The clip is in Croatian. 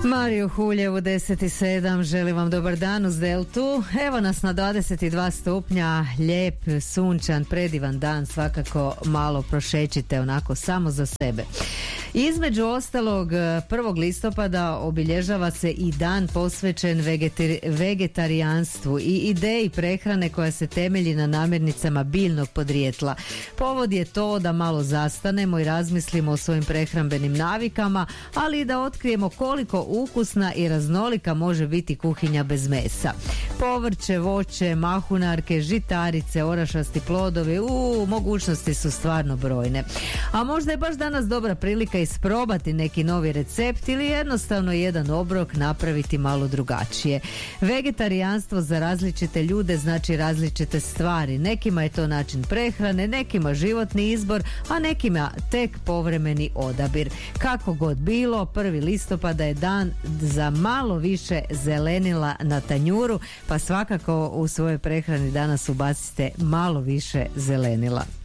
Mario Huljev u 10:07, želim vam dobar dan uz Deltu. Evo nas na 22 stupnja, lijep, sunčan, predivan dan, svakako malo prošećite onako samo za sebe. Između ostalog, 1. listopada obilježava se i dan posvećen vegetarijanstvu i ideji prehrane koja se temelji na namirnicama biljnog podrijetla. Povod je to da malo zastanemo i razmislimo o svojim prehrambenim navikama, ali i da otkrijemo koliko ukusna i raznolika može biti kuhinja bez mesa. Povrće, voće, mahunarke, žitarice, orašasti plodovi, mogućnosti su stvarno brojne. A možda je baš danas dobra prilika isprobati neki novi recept ili jednostavno jedan obrok napraviti malo drugačije. Vegetarijanstvo za različite ljude znači različite stvari. Nekima je to način prehrane, nekima životni izbor, a nekima tek povremeni odabir. Kako god bilo, 1. listopada je dan za malo više zelenila na tanjuru, pa svakako u svojoj prehrani danas ubacite malo više zelenila.